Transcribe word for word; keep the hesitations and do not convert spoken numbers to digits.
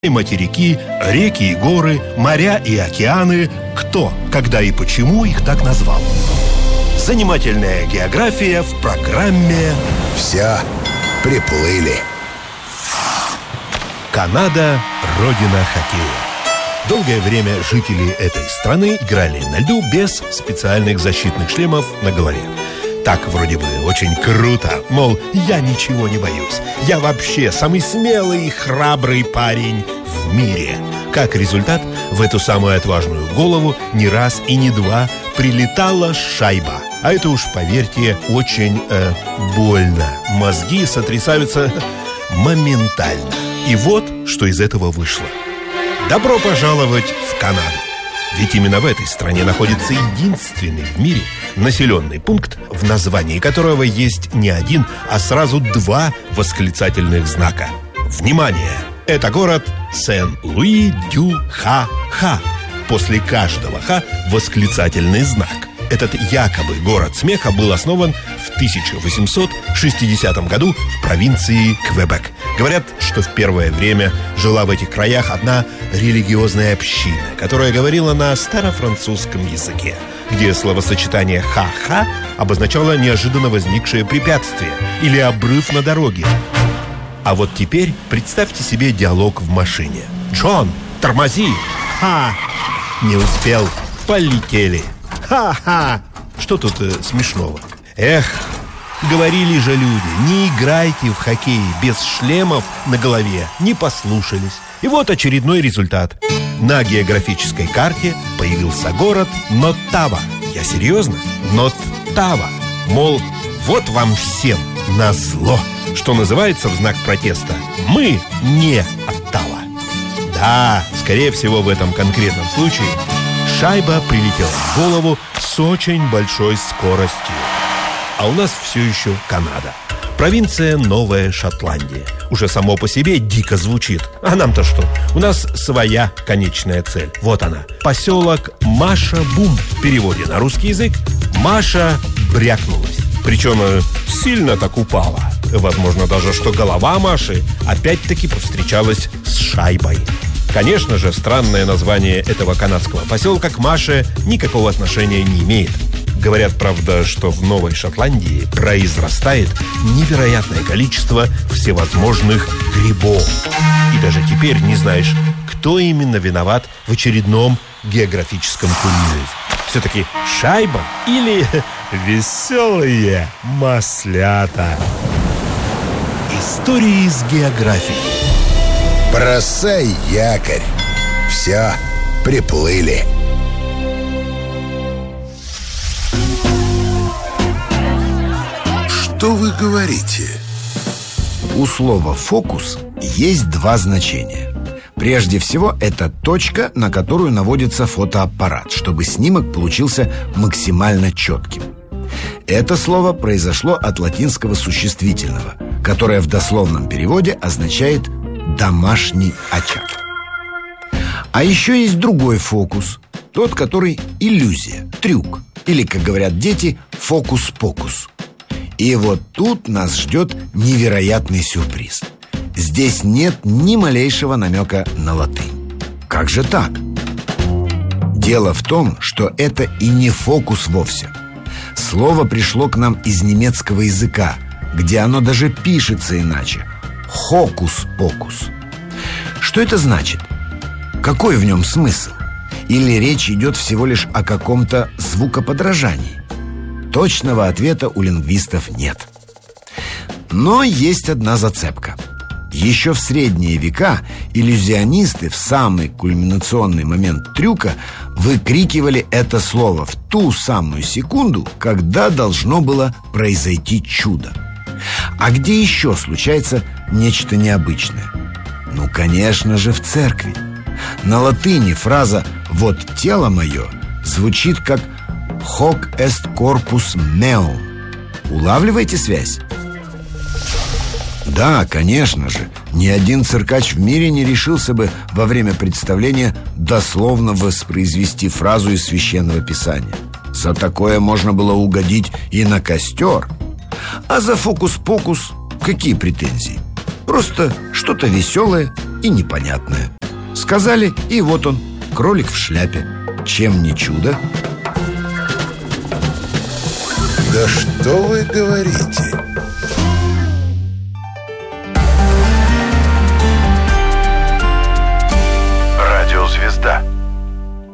И материки, реки и горы, моря и океаны. Кто, когда и почему их так назвал? Занимательная география в программе «Все приплыли». Канада – родина хоккея. Долгое время жители этой страны играли на льду без специальных защитных шлемов на голове. Так вроде бы очень круто, мол, я ничего не боюсь. Я вообще самый смелый и храбрый парень в мире. Как результат, в эту самую отважную голову не раз и не два прилетала шайба. А это уж, поверьте, очень э, больно. Мозги сотрясаются моментально. И вот, что из этого вышло. Добро пожаловать в Канаду. Ведь именно в этой стране находится единственный в мире населенный пункт, в названии которого есть не один, а сразу два восклицательных знака. Внимание! Это город Сен-Луи-дю-Ха-Ха. После каждого «Ха» восклицательный знак. Этот якобы город смеха был основан в тысяча восемьсот шестидесятом году в провинции Квебек. Говорят, что в первое время жила в этих краях одна религиозная община, которая говорила на старофранцузском языке, где словосочетание «ха-ха» обозначало неожиданно возникшее препятствие или обрыв на дороге. А вот теперь представьте себе диалог в машине. «Джон, тормози!» «Ха!» «Не успел, полетели!» «Ха-ха!» Что тут э, смешного? Эх, говорили же люди, не играйте в хоккей без шлемов на голове, не послушались. И вот очередной результат. На географической карте появился город Ноттава. Я серьезно? Ноттава. Мол, вот вам всем назло, что называется в знак протеста. Мы не Оттава. Да, скорее всего, в этом конкретном случае шайба прилетела в голову с очень большой скоростью. А у нас все еще Канада. Провинция Новая Шотландия. Уже само по себе дико звучит. А нам-то что? У нас своя конечная цель. Вот она. Поселок Маша-Бум. В переводе на русский язык Маша брякнулась. Причем сильно так упала. Возможно даже, что голова Маши опять-таки повстречалась с шайбой. Конечно же, странное название этого канадского поселка к Маше никакого отношения не имеет. Говорят, правда, что в Новой Шотландии произрастает невероятное количество всевозможных грибов. И даже теперь не знаешь, кто именно виноват в очередном географическом курьезе. Все-таки шайба или веселые маслята? Истории с географией. Бросай якорь. Все, приплыли. Что вы говорите? У слова «фокус» есть два значения. Прежде всего, это точка, на которую наводится фотоаппарат, чтобы снимок получился максимально четким. Это слово произошло от латинского существительного, которое в дословном переводе означает «домашний очаг». А еще есть другой фокус, тот, который иллюзия, трюк, или, как говорят дети, фокус-покус. И вот тут нас ждет невероятный сюрприз. Здесь нет ни малейшего намека на латынь. Как же так? Дело в том, что это и не фокус вовсе. Слово пришло к нам из немецкого языка, где оно даже пишется иначе. Хокус-покус. Что это значит? Какой в нем смысл? Или речь идет всего лишь о каком-то звукоподражании? Точного ответа у лингвистов нет. Но есть одна зацепка. Еще в средние века иллюзионисты в самый кульминационный момент трюка выкрикивали это слово в ту самую секунду, когда должно было произойти чудо. А где еще случается нечто необычное? Ну, конечно же, в церкви. На латыни фраза «вот тело мое» звучит как «hoc est corpus meum». Улавливаете связь? Да, конечно же, ни один циркач в мире не решился бы во время представления дословно воспроизвести фразу из Священного Писания. За такое можно было угодить и на костер. А за фокус-покус какие претензии? Просто что-то веселое и непонятное. Сказали, и вот он, кролик в шляпе. Чем не чудо? Да что вы говорите?